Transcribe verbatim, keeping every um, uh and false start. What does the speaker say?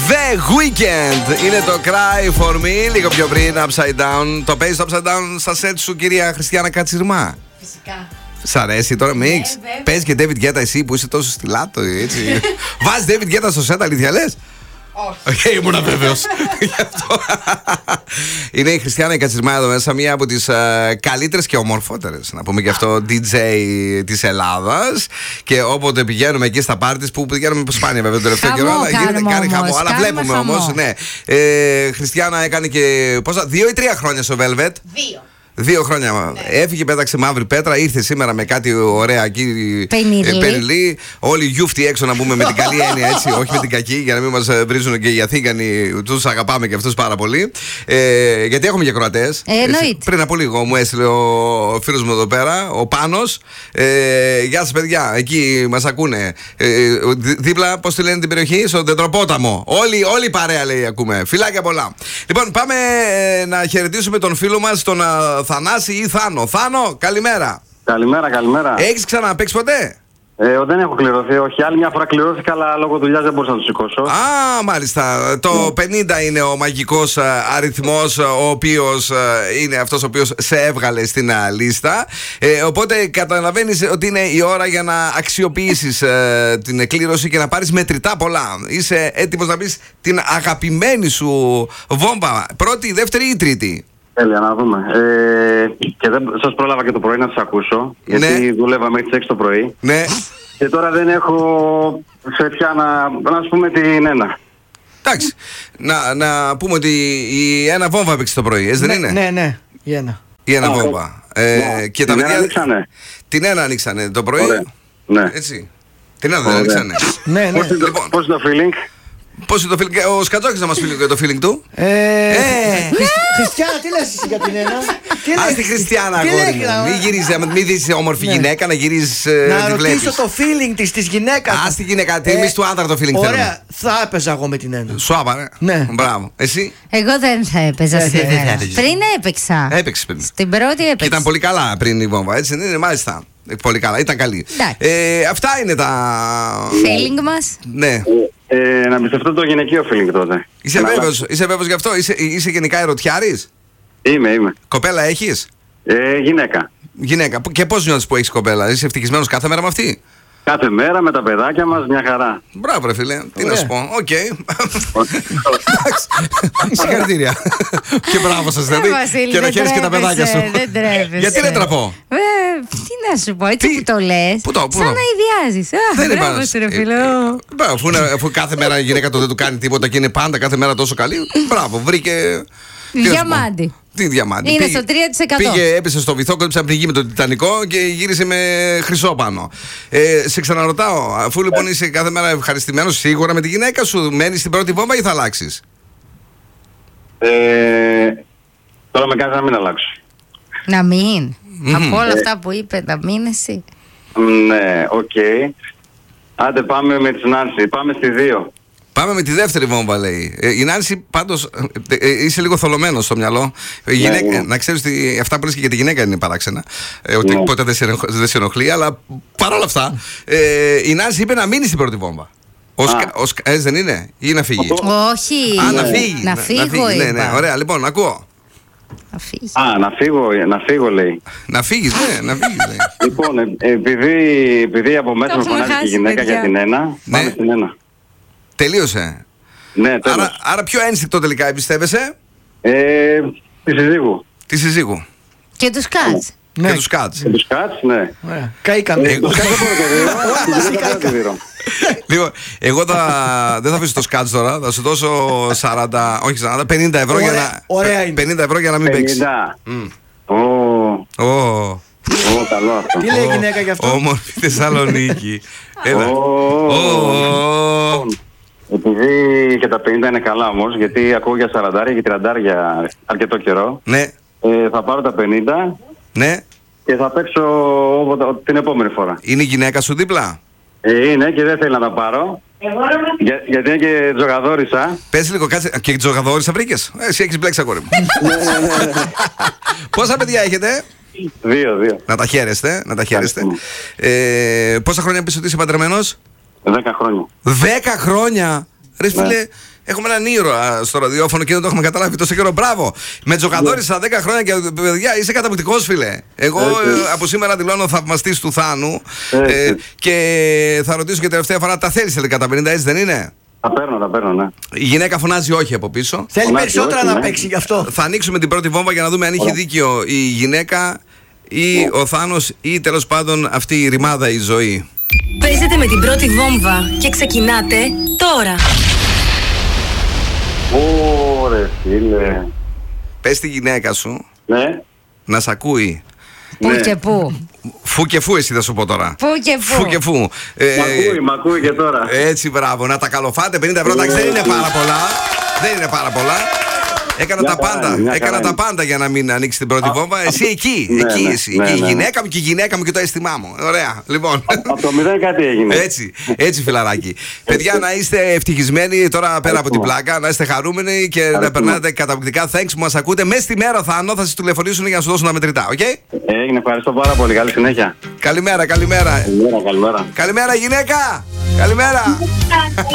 The Weeknd είναι το Cry for Me. Λίγο πιο πριν, Upside Down. Το παίζει το Upside Down στα σετ σου, κυρία Χριστιάνα Κατσιρμά? Φυσικά. Σ' αρέσει τώρα, μίξ? Ναι, παίζει και David Guetta εσύ που είσαι τόσο στυλάτο, έτσι. Βάζει David Guetta στο σετ, αλήθεια λες? Όχι. Ήμουν αβέβαιος. Είναι η Χριστιάνα Κατσιρμά εδώ μέσα, μία από τις uh, καλύτερες και ομορφότερες, να πούμε και αυτό, ντι τζέι της Ελλάδας. Και όποτε πηγαίνουμε εκεί στα πάρτις, που πηγαίνουμε σπάνια βέβαια το τελευταίο καιρό, αλλά γίνεται, κάνει χαμό. Αλλά βλέπουμε όμως, ναι. Ε, Χριστιάνα έκανε και πόσα, δύο ή τρία χρόνια στο Velvet. Δύο. Δύο χρόνια. Ναι. Έφυγε, πέταξε μαύρη πέτρα, ήρθε σήμερα με κάτι ωραία εκεί. Πενιλή. Όλοι γιούφτοι έξω, να πούμε με την καλή έννοια, έτσι. Όχι με την κακή, για να μην μας βρίζουν και οι Αθήγανοι. Τους αγαπάμε και αυτούς πάρα πολύ. Ε, γιατί έχουμε και Κροατές. Ε, εννοείται. Πριν από λίγο μου έστειλε ο φίλος μου εδώ πέρα, ο Πάνος. Ε, γεια σας, παιδιά. Εκεί μας ακούνε. Ε, δίπλα, πώς τη λένε την περιοχή, στον Τετροπόταμο. Όλοι, όλοι παρέα, λέει, ακούμε. Φιλάκια πολλά. Λοιπόν, πάμε να χαιρετήσουμε τον φίλο μας, τον Θανάση ή Θάνο. Θάνο, καλημέρα. Καλημέρα, καλημέρα. Έχεις ξαναπαίξει ποτέ? Ε, δεν έχω κληρωθεί, όχι. Άλλη μια φορά κληρώθηκα, αλλά λόγω δουλειάς δεν μπορούσα να το σηκώσω. Α, μάλιστα. Το mm. πενήντα είναι ο μαγικός αριθμός, ο οποίος είναι αυτός ο οποίος σε έβγαλε στην λίστα. Ε, οπότε καταλαβαίνεις ότι είναι η ώρα για να αξιοποιήσεις ε, την εκκλήρωση και να πάρεις μετρητά πολλά. Είσαι έτοιμος να πεις την αγαπημένη σου βόμβα, πρώτη, δεύτερη ή τρίτη? Τέλεια, να δούμε. Ε, και δεν σας πρόλαβα και το πρωί να σας ακούσω, γιατί ναι. Δούλευα μέχρι τις έξι το πρωί. Ναι. Και τώρα δεν έχω σε πια να, να σου πούμε την ένα. Εντάξει. Να, να πούμε ότι η ένα βόμβα έπαιξε το πρωί, έτσι δεν ναι, είναι? Ναι, ναι, η ένα. Η ένα βόμβα. Ε, ναι. Και την τα παιδιά. Ανοίξανε. Την ένα ανοίξανε το πρωί. Ωραία. Ναι. Έτσι. Την ένα δεν ανοίξανε. Ναι, ναι. Πώς είναι λοιπόν, το, το feeling? Πώς είναι το feeling? Ο Σκατζόκης να μας πει λίγο το feeling του. Ε, ε. Χριστιάνα, τι λες εσύ για την ένα? Ας τη Χριστιάνα, αγόρι μου. Μην γυρίζεις, μην δεις όμορφη ναι. γυναίκα, να γυρίζεις. Να ρωτήσω το feeling της, της γυναίκας. Ας τη γυναίκα, ε, εμείς του άντρα το feeling θέλουμε. Ωραία, θα έπαιζα εγώ με την ένα. Σου άπαρε. Ναι. Μπράβο. Εσύ? Εγώ δεν θα έπαιζα ναι, σήμερα. ναι, ναι, ναι. Πριν έπαιξα. Έπαιξε πριν. Στην πρώτη έπαιξα. Και ήταν πολύ καλά πριν η βόμβα, έτσι δεν είναι? Μάλιστα. Πολύ καλά, ήταν καλή. Ε, αυτά είναι τα feeling μας. Ναι. Ε, να πιστευτώ το γυναικείο feeling τότε. Είσαι βέβαιος, είσαι βέβαιος γι' αυτό? Είσαι, είσαι γενικά ερωτιάρης? Είμαι, είμαι. Κοπέλα έχεις? Ε, γυναίκα. Γυναίκα. Και πώς νιώθεις που έχεις κοπέλα? Είσαι ευτυχισμένος κάθε μέρα με αυτή? Κάθε μέρα με τα παιδάκια μας, μια χαρά. Μπράβο ρε φίλε, τι να σου πω. Οκ. Συγχαρητήρια. Και μπράβο σας δηλαδή. Και να χαίρεις και τα παιδάκια σου. Δεν τρέπεσαι. Γιατί δεν τραπώ? Τι να σου πω, έτσι που το λες, σαν να ιδιάζεις. Μπράβο σου ρε φίλε. Αφού κάθε μέρα η γυναίκα του δεν του κάνει τίποτα και είναι πάντα κάθε μέρα τόσο καλή. Μπράβο, βρήκε... Διαμάντι. Τι διαμάντι? Είναι πήγε, στο τρία τοις εκατό. Πήγε, έπεσε στο βυθό, κόντυψε από την γη με το Τιτανικό και γύρισε με χρυσό πάνω. Ε, σε ξαναρωτάω, αφού λοιπόν είσαι κάθε μέρα ευχαριστημένος σίγουρα με τη γυναίκα σου, μένεις στην πρώτη βόμβα ή θα αλλάξεις? Ε, τώρα με κάνεις να μην αλλάξω. Να μην. Mm-hmm. Από όλα αυτά που είπε, να μην εσύ. Ναι, οκ. Okay. Άντε πάμε με τη Νάνση, πάμε στη δύο. Πάμε με τη δεύτερη βόμβα, λέει. Ε, η Νάνση, πάντως, ε, ε, είσαι λίγο θολωμένος στο μυαλό. Ε, γυναίκα, ναι, ναι. Να ξέρεις ότι αυτά που λες και για τη γυναίκα είναι παράξενα. Ε, ότι ναι. Ποτέ δεν σε, δεν σε ενοχλεί, αλλά παρόλα αυτά, ε, η Νάνση είπε να μείνει στην πρώτη βόμβα. Ο Σκα, ο Σκα, έτσι δεν είναι, ή να φύγει? Όχι. Α, να φύγει. Να, να φύγω, να φύγει. Ναι, ναι, ωραία, λοιπόν, ακούω. Να φύγει. Α, να φύγω, να φύγω λέει. Να φύγεις, ναι, να φύγεις λέει. Λοιπόν, ε, επειδή, επειδή από μέσα μου φωνάζει η γυναίκα παιδιά. Για την ένα, ναι. Πάμε στην ένα. Τελείωσε. Ναι, τέλος. Άρα, άρα πιο ένστικτο τελικά εμπιστεύεσαι? Ε, τη συζύγου. Τη συζύγου. Και τους Κάτς. Ναι. Και τους Κάτς. Και τους Κάτς, ναι. Καήκαμε. Ε, τους Κάτς δεν μπορώ το δει. Λοιπόν, εγώ θα, δεν θα αφήσω το Σκάτς τώρα, θα σου δώσω σαράντα, όχι σαράντα, πενήντα ευρώ για να, ωραία είναι. πενήντα ευρώ για να μην παίξεις. πενήντα. Ω. Ω, καλό αυτό. Τι λέει η γυναίκα γι' αυτό? Όμορφη Θεσσαλονίκη. Έλα. Επειδή και τα πενήντα είναι καλά όμως, γιατί ακούω για σαράντα και τριάντα για αρκετό καιρό. Ναι. Ε, θα πάρω τα πενήντα. Ναι. Και θα παίξω την επόμενη φορά. Είναι η γυναίκα σου δίπλα? Ε, είναι και δεν θέλει να τα πάρω. Για, γιατί είναι και τζογαδόρισα. Πες λίγο, κάτσε. Και τζογαδόρισα βρήκες? Ε, εσύ έχεις μπλέξει αγόρι μου. Πόσα παιδιά έχετε? Δύο, δύο. Να τα χαίρεστε, να τα χαίρεστε. Ε, πόσα χρόνια πεις ότι είσαι παντρεμένος? Δέκα χρόνια. Δέκα χρόνια! Ρε φίλε, Έχουμε έναν ήρωα στο ραδιόφωνο και δεν το έχουμε καταλάβει τόσο καιρό. Μπράβο! Με τζοκαδόρισα δέκα χρόνια και παιδιά, είσαι καταπληκτικός, φίλε. Εγώ ε, από σήμερα δηλώνω θαυμαστής του Θάνου. Ε, και θα ρωτήσω και τελευταία φορά, τα θέλεις τελικά τα πενήντα, έτσι δεν είναι? Τα παίρνω, τα παίρνω, ναι. Η γυναίκα φωνάζει όχι από πίσω. Θέλει Φωνάζει περισσότερα όχι, να ναι. παίξει γι' αυτό. Θα ανοίξουμε την πρώτη βόμβα για να δούμε αν είχε δίκιο η γυναίκα ή ο Θάνος ή τέλος πάντων αυτή η ρημάδα η ζωή. Παίζετε με την πρώτη βόμβα και ξεκινάτε τώρα. Ωρε φίλε. Πες τη γυναίκα σου Ναι. να σ' ακούει. Πού Ναι. και πού. Φου και φου, εσύ θα σου πω τώρα. Πού και πού. Φου και φου. Ε, Μ' ακούει, μ' ακούει και τώρα. Έτσι, μπράβο. Να τα καλοφάτε. πενήντα ευρώ, εντάξει, δεν είναι πάρα πολλά. Δεν είναι πάρα πολλά. Έκανα Μια τα χαρά πάντα. είναι, μια Έκανα χαρά τα είναι. πάντα για να μην ανοίξει την πρώτη Α, βόμβα. α, Εσύ εκεί. ναι, Εκεί ναι, εσύ. ναι, Και η ναι. γυναίκα μου και η γυναίκα μου και το αίσθημά μου. Ωραία. Λοιπόν. Από το μηδέν κάτι έγινε. Έτσι, έτσι φιλαράκι. Παιδιά, να είστε ευτυχισμένοι τώρα πέρα από την πλάκα, να είστε χαρούμενοι και να περνάτε καταπληκτικά. Thanks που μας ακούτε. Μες στη μέρα, Θάνο, θα σας τηλεφωνήσουν για να σου δώσουν τα μετρητά, οκ? Έγινε, ευχαριστώ πάρα πολύ. Καλή συνέχεια. Καλημέρα, καλημέρα. Καλημέρα, καλημέρα. Καλημέρα, γυναίκα! Καλημέρα!